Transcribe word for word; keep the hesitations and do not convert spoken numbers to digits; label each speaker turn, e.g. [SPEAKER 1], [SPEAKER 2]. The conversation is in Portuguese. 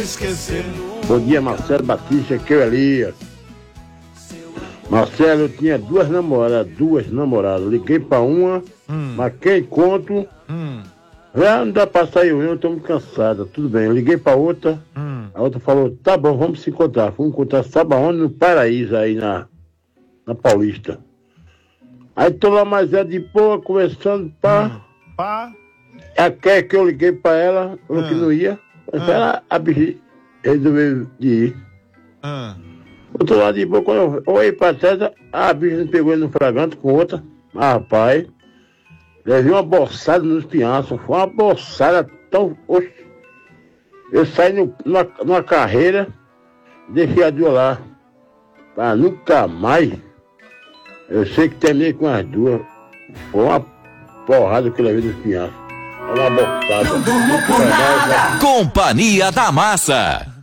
[SPEAKER 1] esquecer.
[SPEAKER 2] Bom dia, Marcelo Batista, que eu Elias. Marcelo, eu tinha duas namoradas, duas namoradas. Liguei pra uma,
[SPEAKER 1] Hum.
[SPEAKER 2] marquei encontro.
[SPEAKER 1] Hum.
[SPEAKER 2] Já não dá pra sair, eu tô muito cansada. Tudo bem, eu liguei pra outra.
[SPEAKER 1] Hum.
[SPEAKER 2] A outra falou, tá bom, vamos se encontrar. Vamos encontrar, sabe aonde? No Paraíso, aí na, na Paulista. Aí tô lá mais é de boa, conversando, pá.
[SPEAKER 1] Hum. Pá.
[SPEAKER 2] A que que eu liguei pra ela, falou
[SPEAKER 1] Ah.
[SPEAKER 2] que não ia. Mas
[SPEAKER 1] Ah.
[SPEAKER 2] ela a bicha resolveu de ir.
[SPEAKER 1] Ah.
[SPEAKER 2] Eu tô lá de boa, quando eu olhei pra trás, a bicha me pegou no fragante com outra. Ah, rapaz, levei uma bolsada nos pinhaços, foi uma bolsada tão... Oxe, eu saí no, numa, numa carreira, deixei a duas lá, pra nunca mais. Eu sei que terminei com as duas, foi uma porrada que eu levei nos pinhaços. Uma bolsada.
[SPEAKER 3] Companhia da Massa.